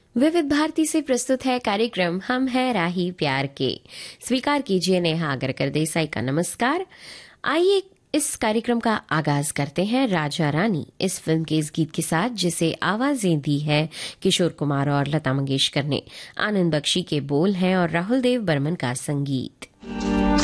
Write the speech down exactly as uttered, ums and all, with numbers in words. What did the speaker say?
विविध भारती से प्रस्तुत है कार्यक्रम हम है राही प्यार के। स्वीकार कीजिए नेहा अगरकर देसाई का नमस्कार। आइए इस कार्यक्रम का आगाज करते हैं राजा रानी इस फिल्म के इस गीत के साथ, जिसे आवाजें दी है किशोर कुमार और लता मंगेशकर ने। आनंद बख्शी के बोल हैं और राहुल देव बर्मन का संगीत।